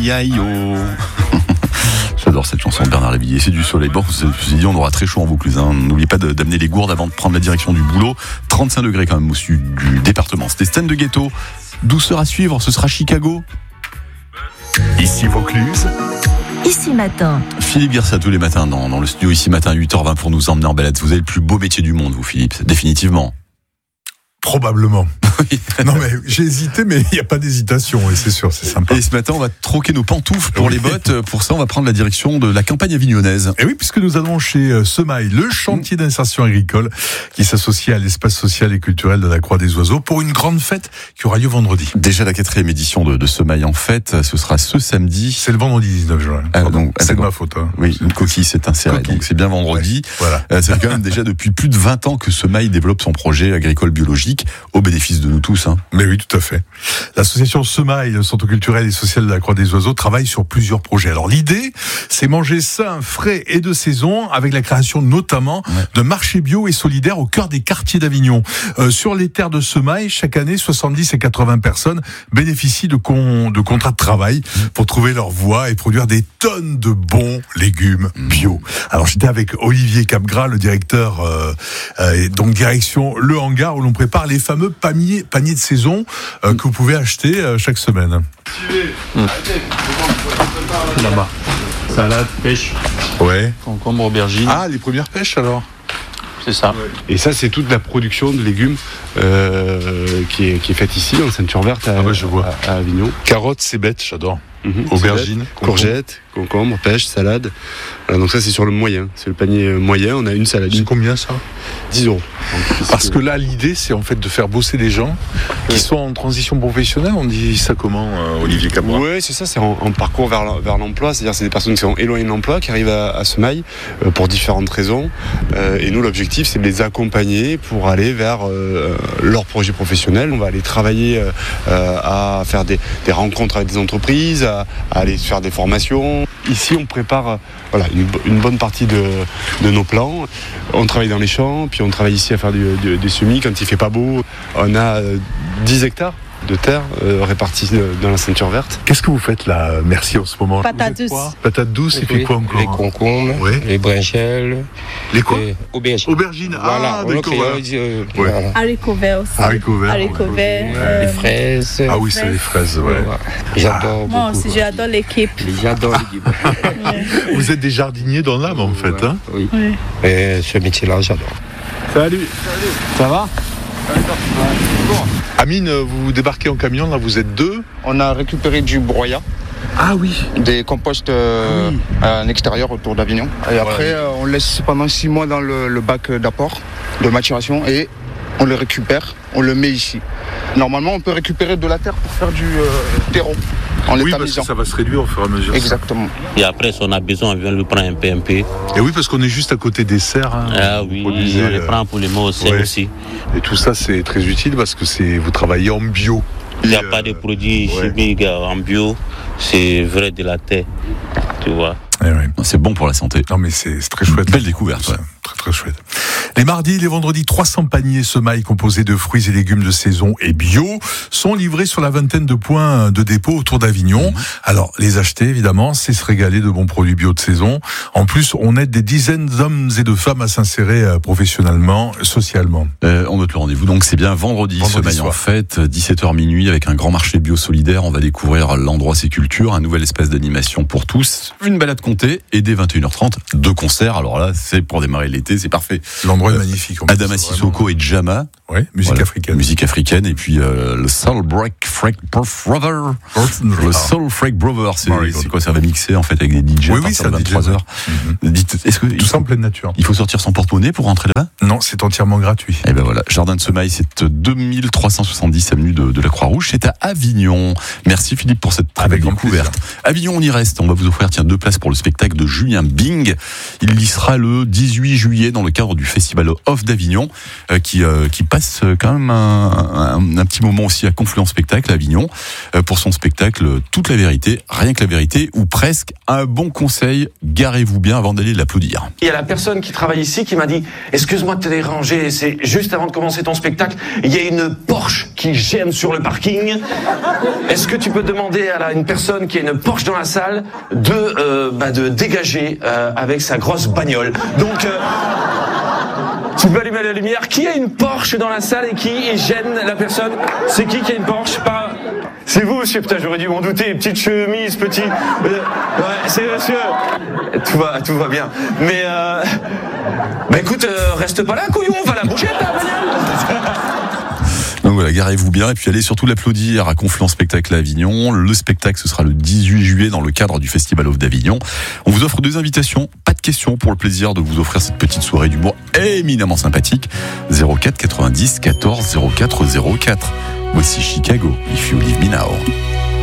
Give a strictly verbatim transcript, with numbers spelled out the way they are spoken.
aïe aïe oh. J'adore cette chanson de Bernard Lavilliers, c'est du soleil. Bon, je me suis dit, on aura très chaud en Vaucluse. Hein. N'oubliez pas de, d'amener les gourdes avant de prendre la direction du boulot. trente-cinq degrés quand même au sud du département. C'était Sten de Ghetto. Douceur à suivre, ce sera Chicago. Ici Vaucluse. Ici Matin. Philippe Guerça tous les matins dans, dans le studio Ici Matin, huit heures vingt pour nous emmener en balade. Vous avez le plus beau métier du monde, vous Philippe, définitivement. Probablement. Non mais j'ai hésité, mais il n'y a pas d'hésitation et c'est sûr, c'est sympa. Et ce matin, on va troquer nos pantoufles pour oui. les bottes. Pour ça, on va prendre la direction de la campagne avignonnaise. Et oui, puisque nous allons chez Semail, le chantier d'insertion agricole qui s'associe à l'espace social et culturel de la Croix des Oiseaux pour une grande fête qui aura lieu vendredi. Déjà la quatrième édition de, de Semail en fête, ce sera ce samedi. C'est le vendredi dix-neuf juin. Ah, donc, c'est ah, de ma faute. Hein. Oui, une coquille s'est insérée, donc c'est bien vendredi. Ouais, voilà. Euh, c'est quand même déjà depuis plus de vingt ans que Semail développe son projet agricole biologique au bénéfice de nous tous. Hein. Mais oui, tout à fait. L'association Semail, le centre culturel et social de la Croix des Oiseaux, travaille sur plusieurs projets. Alors l'idée, c'est manger sain, frais et de saison, avec la création notamment ouais. de marchés bio et solidaires au cœur des quartiers d'Avignon. Euh, sur les terres de Semail, chaque année, soixante-dix et quatre-vingts personnes bénéficient de, con, de contrats de travail pour trouver leur voie et produire des tonnes de bons légumes bio. Alors j'étais avec Olivier Capgras, le directeur, euh, euh, et donc direction Le Hangar, où l'on prépare les fameux paniers, paniers de saison euh, que vous pouvez acheter euh, chaque semaine. Mmh. Là-bas. Salade, pêche. Ouais. Concombre, aubergine. Ah, les premières pêches alors. C'est ça. Et ça, c'est toute la production de légumes euh, qui, est, qui est faite ici, en ceinture verte à, ah ouais, je vois. à, à Avignon. Carottes, c'est bête, j'adore. Mmh, aubergine, courgettes, concombre, pêche, salade. Voilà, donc ça, c'est sur le moyen. C'est le panier moyen. On a une salade. C'est combien ça ? dix euros. Donc, parce que là, l'idée, c'est en fait de faire bosser des gens qui sont en transition professionnelle. On dit ça comment, euh, Olivier Capgras ? Oui, c'est ça. C'est en, en parcours vers, vers l'emploi. C'est-à-dire, c'est des personnes qui sont éloignées de l'emploi, qui arrivent à, à Semail euh, pour différentes raisons. Euh, et nous, l'objectif, c'est de les accompagner pour aller vers euh, leur projet professionnel. On va aller travailler euh, à faire des, des rencontres avec des entreprises, à, à aller faire des formations. Ici, on prépare euh, voilà, une, une bonne partie de, de nos plans. On travaille dans les champs, puis on travaille ici à faire du, du, des semis. Quand il fait pas beau, on a euh, dix hectares de terre euh, répartis dans la ceinture verte. Qu'est-ce que vous faites là, merci, en ce moment ? Patates douces. Patates douces, et puis quoi encore ? Les concombres, ouais. les brinchelles. Les quoi ? Les aubergines. Aubergines, voilà, ah d'accord. Voilà. Euh, ouais. voilà. Haricots verts aussi. Haricots verts. Haricots verts. Ouais. Euh, les fraises. Ah oui, c'est les fraises, ouais. ouais. J'adore ah. beaucoup. Moi aussi, j'adore l'équipe. J'adore l'équipe. Vous êtes des jardiniers dans l'âme, en fait, hein ? Oui. oui. Et ce métier-là, j'adore. Salut. Salut. Ça va ? Amine, vous débarquez en camion, là vous êtes deux. On a récupéré du broyat. Ah oui. Des composts euh, oui. à l'extérieur autour d'Avignon. Et après, ouais. euh, on laisse pendant six mois dans le, le bac d'apport, de maturation, et on le récupère, on le met ici. Normalement, on peut récupérer de la terre pour faire du euh, terreau. En oui, parce que ça va se réduire au fur et à mesure. Exactement. Et après, si on a besoin, on vient le prendre un peu, un peu. Et oui, parce qu'on est juste à côté des serres. Hein, ah oui, produisez, on les euh... prend pour les mots au serre ouais. aussi. Et tout ça, c'est très utile parce que c'est vous travaillez en bio. Il n'y a euh... pas de produits ouais. chimiques en bio, c'est vrai de la terre, tu vois. Eh oui. C'est bon pour la santé. Non mais c'est, c'est très chouette. Belle découverte. Ouais. Très très chouette. Les mardis et les vendredis, trois cents paniers Semail composés de fruits et légumes de saison et bio sont livrés sur la vingtaine de points de dépôt autour d'Avignon. Mmh. Alors les acheter évidemment, c'est se régaler de bons produits bio de saison. En plus, on aide des dizaines d'hommes et de femmes à s'insérer professionnellement, socialement. Euh, on note le rendez-vous. Donc c'est bien vendredi, vendredi Semail en fête, dix-sept heures minuit avec un grand marché bio solidaire. On va découvrir l'endroit C'est Culture, un nouvel espace d'animation pour tous, une balade comptée et dès vingt et une heures trente, deux concerts. Alors là, c'est pour démarrer l'été, c'est parfait. L'endroit est magnifique. Adama Sissoko et Jama. Oui, musique voilà, africaine. Musique africaine. Et puis euh, le Soul Break Freak Brother. Le Soul Freak Brother. C'est, c'est quoi? Ça va mixer en fait avec des D J oui, à partir oui, de vingt-trois heures. Mm-hmm. Dites, est-ce que tout ça en pleine nature. Il faut sortir son porte-monnaie pour rentrer là-bas? Non, c'est entièrement gratuit. Et ben voilà. Jardin de Semail, c'est deux mille trois cent soixante-dix avenue de, de la Croix-Rouge. C'est à Avignon. Merci Philippe pour cette très belle découverte. Avignon, on y reste. On va vous offrir tiens deux places pour le spectacle de Julien Bing. Il y sera le dix-huit juillet dans le cadre du festival Festival Off d'Avignon, euh, qui, euh, qui passe quand même un, un, un petit moment aussi à Confluence Spectacle à Avignon, euh, pour son spectacle Toute la vérité, rien que la vérité, ou presque. Un bon conseil, garez-vous bien avant d'aller l'applaudir. Il y a la personne qui travaille ici qui m'a dit « Excuse-moi de te déranger, c'est juste avant de commencer ton spectacle, il y a une Porsche qui gêne sur le parking. Est-ce que tu peux demander à la, une personne qui a une Porsche dans la salle de, euh, bah de dégager euh, avec sa grosse bagnole ?» Donc, euh, tu peux allumer la lumière. Qui a une Porsche dans la salle et qui gêne la personne? C'est qui qui a une Porsche? Pas... C'est vous, monsieur. Putain, j'aurais dû m'en douter. Petite chemise, petit... Euh, ouais, c'est monsieur. Tout va, tout va bien. Mais, euh... bah écoute, euh, reste pas là, couillon, on va la bouger, ta bagnole. Donc voilà, garez-vous bien et puis allez surtout l'applaudir à Confluence Spectacle à Avignon. Le spectacle, ce sera le dix-huit juillet dans le cadre du Festival Off d'Avignon. On vous offre deux invitations, pas de questions, pour le plaisir de vous offrir cette petite soirée d'humour éminemment sympathique. zéro quatre quatre-vingt-dix quatorze zéro quatre zéro quatre. Voici Chicago, If You Leave Me Now.